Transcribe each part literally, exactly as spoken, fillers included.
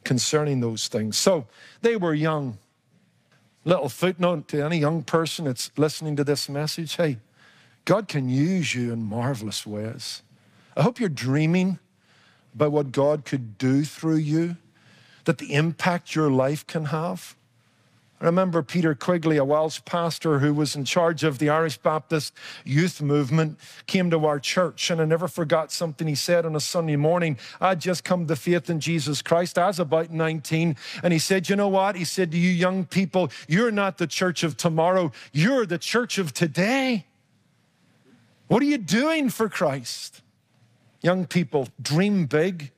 concerning those things. So they were young. Little footnote to any young person that's listening to this message. Hey, God can use you in marvelous ways. I hope you're dreaming about what God could do through you, that the impact your life can have. I remember Peter Quigley, a Welsh pastor who was in charge of the Irish Baptist youth movement, came to our church, and I never forgot something he said on a Sunday morning. I'd just come to faith in Jesus Christ. I was about nineteen, and he said, you know what? He said to you young people, you're not the church of tomorrow, you're the church of today. What are you doing for Christ? Young people, dream big,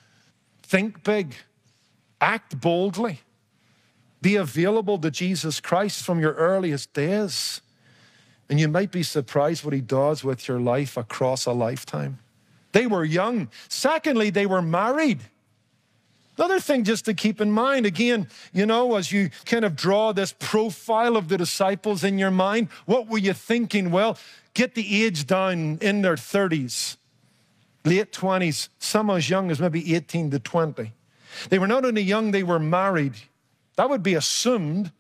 think big, act boldly. Be available to Jesus Christ from your earliest days. And you might be surprised what he does with your life across a lifetime. They were young. Secondly, they were married. Another thing just to keep in mind, again, you know, as you kind of draw this profile of the disciples in your mind, what were you thinking? Well, get the age down in their thirties, late twenties, some as young as maybe eighteen to twenty. They were not only young, they were married. That would be assumed,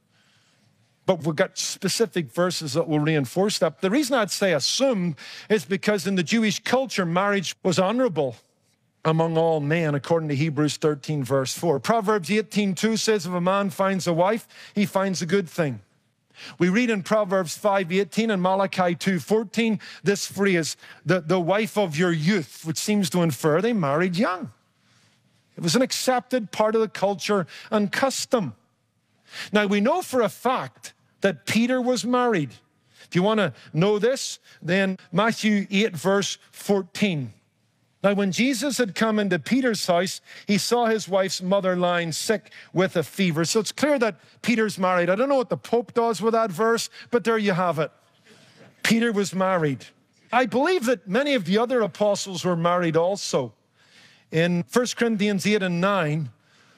but we've got specific verses that will reinforce that. The reason I'd say assumed is because in the Jewish culture, marriage was honorable among all men, according to Hebrews thirteen, verse four. Proverbs eighteen two says, if a man finds a wife, he finds a good thing. We read in Proverbs five eighteen and Malachi two fourteen this phrase, the, the wife of your youth, which seems to infer they married young. It was an accepted part of the culture and custom. Now, we know for a fact that Peter was married. If you want to know this, then Matthew eight, verse fourteen. Now, when Jesus had come into Peter's house, he saw his wife's mother lying sick with a fever. So it's clear that Peter's married. I don't know what the Pope does with that verse, but there you have it. Peter was married. I believe that many of the other apostles were married also. In First Corinthians eight and nine,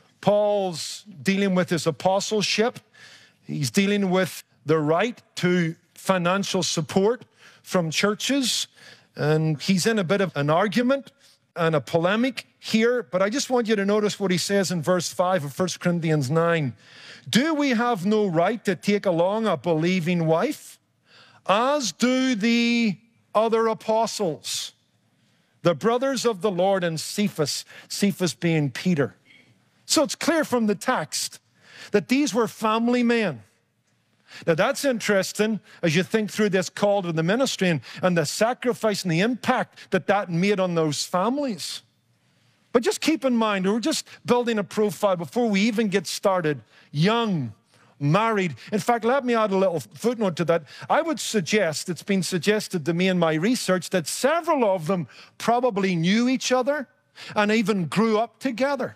Paul's dealing with his apostleship. He's dealing with the right to financial support from churches. And he's in a bit of an argument and a polemic here. But I just want you to notice what he says in verse five of First Corinthians nine. Do we have no right to take along a believing wife, as do the other apostles, the brothers of the Lord, and Cephas, Cephas being Peter? So it's clear from the text that these were family men. Now that's interesting as you think through this call to the ministry and, and the sacrifice and the impact that that made on those families. But just keep in mind, we're just building a profile before we even get started. Young, married. In fact, let me add a little footnote to that. I would suggest, it's been suggested to me in my research, that several of them probably knew each other and even grew up together.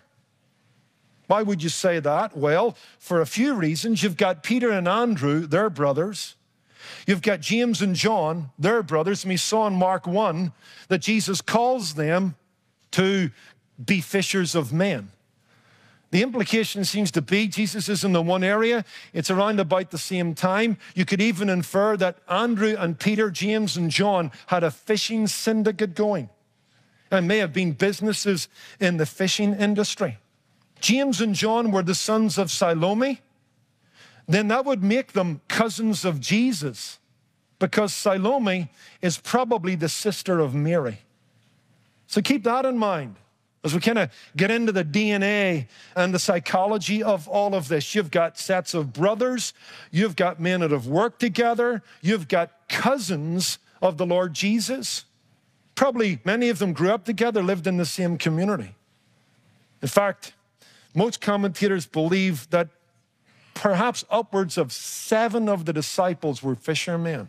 Why would you say that? Well, for a few reasons. You've got Peter and Andrew, they're brothers. You've got James and John, they're brothers. And we saw in Mark one that Jesus calls them to be fishers of men. The implication seems to be Jesus is in the one area. It's around about the same time. You could even infer that Andrew and Peter, James and John had a fishing syndicate going. And may have been businesses in the fishing industry. James and John were the sons of Salome. Then that would make them cousins of Jesus, because Salome is probably the sister of Mary. So keep that in mind as we kind of get into the D N A and the psychology of all of this. You've got sets of brothers. You've got men that have worked together. You've got cousins of the Lord Jesus. Probably many of them grew up together, lived in the same community. In fact, most commentators believe that perhaps upwards of seven of the disciples were fishermen.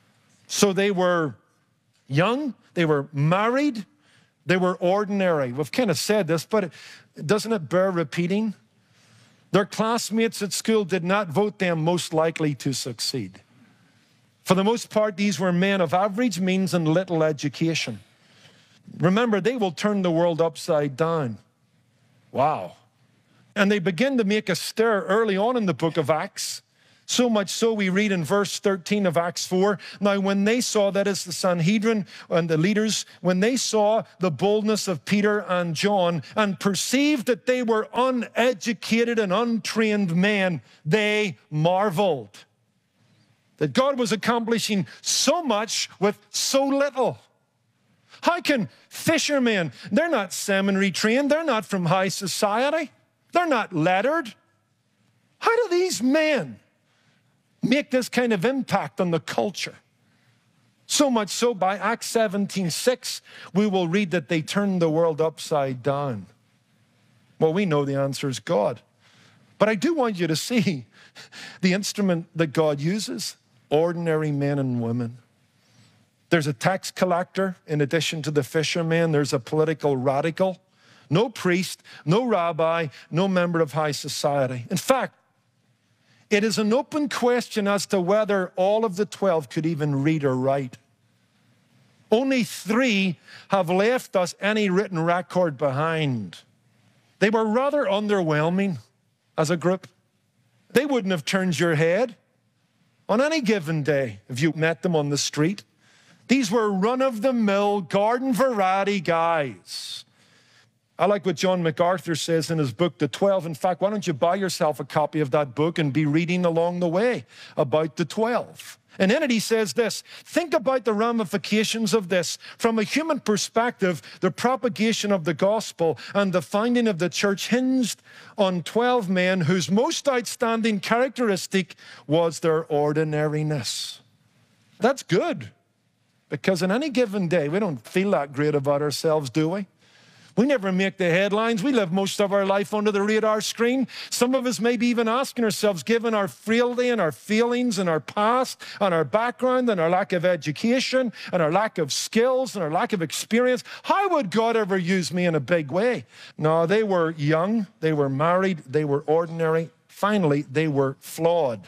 So they were young, they were married, they were ordinary. We've kind of said this, but doesn't it bear repeating? Their classmates at school did not vote them most likely to succeed. For the most part, these were men of average means and little education. Remember, they will turn the world upside down. Wow. And they begin to make a stir early on in the book of Acts. So much so we read in verse thirteen of Acts four, now when they saw, that is the Sanhedrin and the leaders, when they saw the boldness of Peter and John and perceived that they were uneducated and untrained men, they marveled that God was accomplishing so much with so little. How can fishermen, they're not seminary trained, they're not from high society, they're not lettered. How do these men make this kind of impact on the culture? So much so, by Acts seventeen six, we will read that they turned the world upside down. Well, we know the answer is God. But I do want you to see the instrument that God uses: ordinary men and women. There's a tax collector in addition to the fisherman. There's a political radical. No priest, no rabbi, no member of high society. In fact, it is an open question as to whether all of the twelve could even read or write. Only three have left us any written record behind. They were rather underwhelming as a group. They wouldn't have turned your head on any given day if you met them on the street. These were run-of-the-mill, garden variety guys. I like what John MacArthur says in his book, The Twelve. In fact, why don't you buy yourself a copy of that book and be reading along the way about the twelve? And in it he says this: think about the ramifications of this. From a human perspective, the propagation of the gospel and the founding of the church hinged on twelve men whose most outstanding characteristic was their ordinariness. That's good, because in any given day, we don't feel that great about ourselves, do we? We never make the headlines. We live most of our life under the radar screen. Some of us may be even asking ourselves, given our frailty and our feelings and our past and our background and our lack of education and our lack of skills and our lack of experience, how would God ever use me in a big way? No, they were young, they were married, they were ordinary. Finally, they were flawed.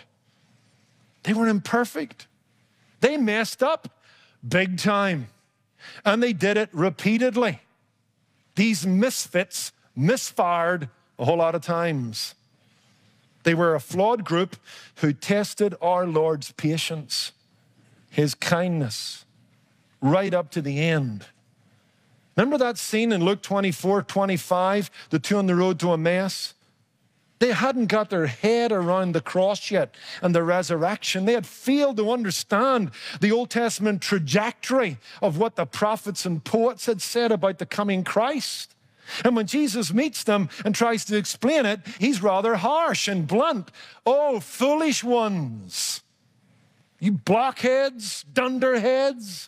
They were imperfect. They messed up big time, and they did it repeatedly. These misfits misfired a whole lot of times. They were a flawed group who tested our Lord's patience, his kindness, right up to the end. Remember that scene in Luke twenty-four, twenty-five, the two on the road to Emmaus? They hadn't got their head around the cross yet and the resurrection. They had failed to understand the Old Testament trajectory of what the prophets and poets had said about the coming Christ. And when Jesus meets them and tries to explain it, he's rather harsh and blunt. Oh, foolish ones, you blockheads, dunderheads,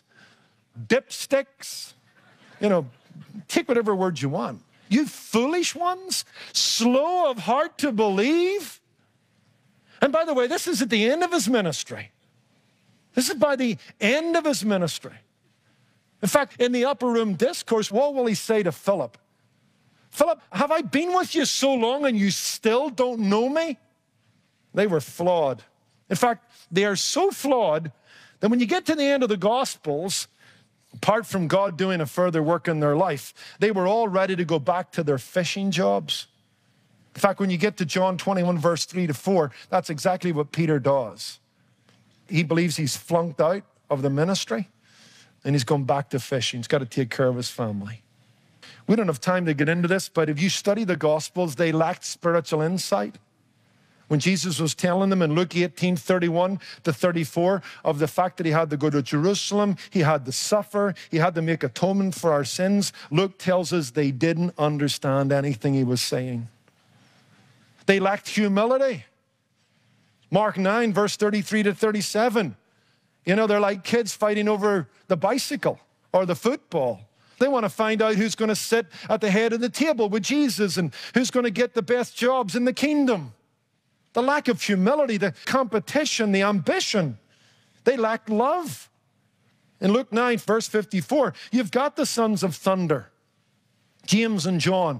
dipsticks, you know, take whatever word you want. You foolish ones, slow of heart to believe. And by the way, this is at the end of his ministry. This is by the end of his ministry. In fact, in the upper room discourse, what will he say to Philip? Philip, have I been with you so long and you still don't know me? They were flawed. In fact, they are so flawed that when you get to the end of the Gospels, apart from God doing a further work in their life, they were all ready to go back to their fishing jobs. In fact, when you get to John twenty-one, verse three to four, that's exactly what Peter does. He believes he's flunked out of the ministry, and he's gone back to fishing. He's got to take care of his family. We don't have time to get into this, but if you study the Gospels, they lacked spiritual insight. When Jesus was telling them in Luke eighteen, thirty-one to thirty-four of the fact that he had to go to Jerusalem, he had to suffer, he had to make atonement for our sins, Luke tells us they didn't understand anything he was saying. They lacked humility. Mark nine, verse thirty-three to thirty-seven. You know, they're like kids fighting over the bicycle or the football. They want to find out who's going to sit at the head of the table with Jesus and who's going to get the best jobs in the kingdom. The lack of humility, the competition, the ambition. They lacked love. In Luke nine, verse fifty-four, you've got the sons of thunder, James and John.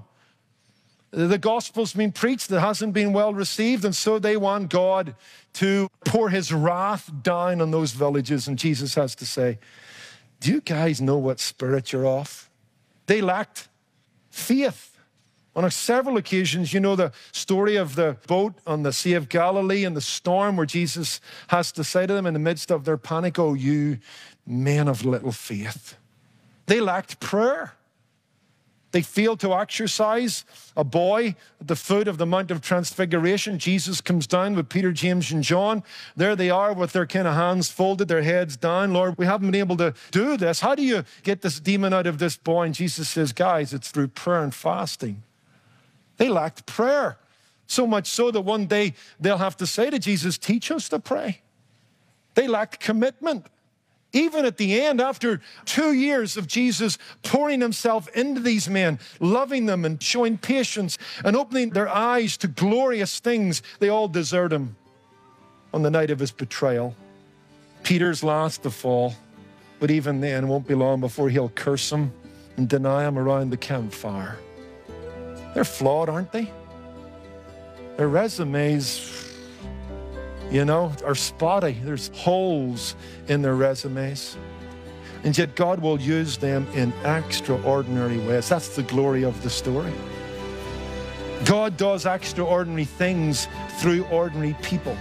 The gospel's been preached that hasn't been well received, and so they want God to pour his wrath down on those villages. And Jesus has to say, do you guys know what spirit you're off? They lacked faith. On several occasions, you know the story of the boat on the Sea of Galilee and the storm where Jesus has to say to them in the midst of their panic, "Oh, you men of little faith." They lacked prayer. They failed to exercise. A boy at the foot of the Mount of Transfiguration, Jesus comes down with Peter, James, and John. There they are with their kind of hands folded, their heads down. "Lord, we haven't been able to do this. How do you get this demon out of this boy?" And Jesus says, "Guys, it's through prayer and fasting." They lacked prayer. So much so that one day they'll have to say to Jesus, "Teach us to pray." They lacked commitment. Even at the end, after two years of Jesus pouring himself into these men, loving them and showing patience and opening their eyes to glorious things, they all desert him on the night of his betrayal. Peter's last to fall, but even then, it won't be long before he'll curse him and deny him around the campfire. They're flawed, aren't they? Their resumes, you know, are spotty. There's holes in their resumes. And yet God will use them in extraordinary ways. That's the glory of the story. God does extraordinary things through ordinary people.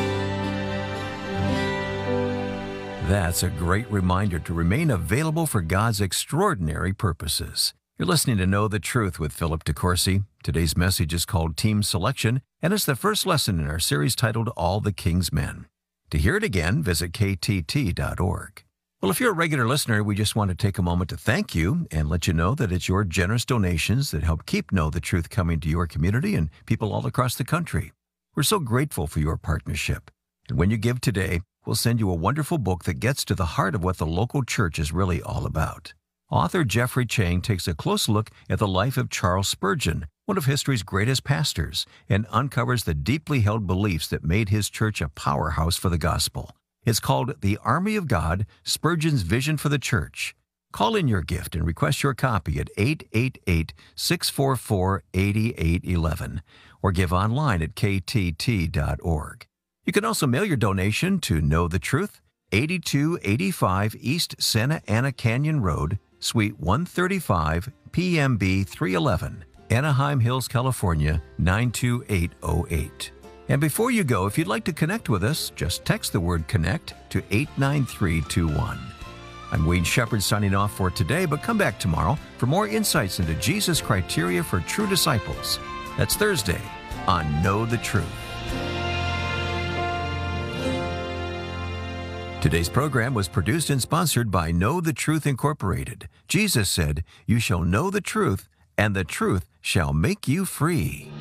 That's a great reminder to remain available for God's extraordinary purposes. You're listening to Know the Truth with Philip DeCourcy. Today's message is called Team Selection, and it's the first lesson in our series titled All the King's Men. To hear it again, visit K T T dot org. Well, if you're a regular listener, we just want to take a moment to thank you and let you know that it's your generous donations that help keep Know the Truth coming to your community and people all across the country. We're so grateful for your partnership. And when you give today, we'll send you a wonderful book that gets to the heart of what the local church is really all about. Author Jeffrey Chang takes a close look at the life of Charles Spurgeon, one of history's greatest pastors, and uncovers the deeply held beliefs that made his church a powerhouse for the gospel. It's called The Army of God, Spurgeon's Vision for the Church. Call in your gift and request your copy at eight eight eight, six four four, eight eight one one or give online at K T T dot org. You can also mail your donation to Know the Truth, eighty-two eighty-five East Santa Ana Canyon Road, Suite one thirty-five, P M B three eleven, Anaheim Hills, California, nine two eight oh eight. And before you go, if you'd like to connect with us, just text the word CONNECT to eight nine three two one. I'm Wayne Shepherd signing off for today, but come back tomorrow for more insights into Jesus' criteria for true disciples. That's Thursday on Know the Truth. Today's program was produced and sponsored by Know the Truth Incorporated. Jesus said, "You shall know the truth, and the truth shall make you free."